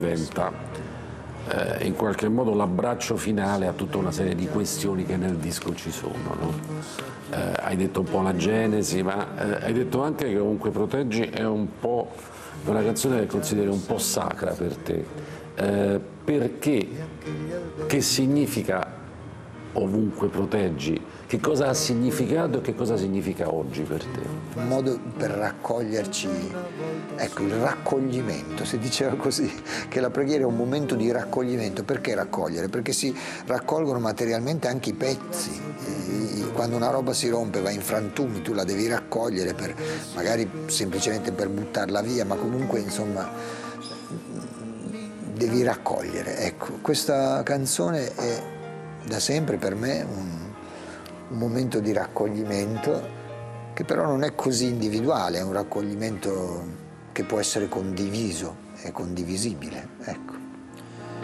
diventa in qualche modo l'abbraccio finale a tutta una serie di questioni che nel disco ci sono, no? Hai detto un po' la genesi, ma hai detto anche che Ovunque Proteggi è un po' una canzone che consideri un po' sacra per te. Perché? Che significa Ovunque Proteggi? Che cosa ha significato e che cosa significa oggi per te? Un modo per raccoglierci, ecco, il raccoglimento, si diceva così, che la preghiera è un momento di raccoglimento. Perché raccogliere? Perché si raccolgono materialmente anche i pezzi. Quando una roba si rompe, va in frantumi, tu la devi raccogliere, magari semplicemente per buttarla via, ma comunque insomma devi raccogliere. Ecco, questa canzone è da sempre per me un momento di raccoglimento, che però non è così individuale, è un raccoglimento che può essere condiviso, è condivisibile, ecco.